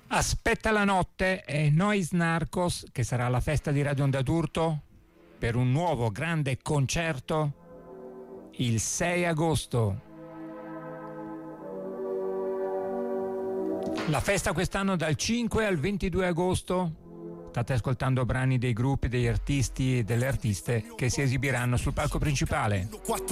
Aspetta la notte e Nois Narcos, che sarà alla festa di Radio Onda d'Urto per un nuovo grande concerto il 6 agosto. La festa quest'anno dal 5 al 22 agosto. State ascoltando brani dei gruppi, degli artisti e delle artiste che si esibiranno sul palco principale.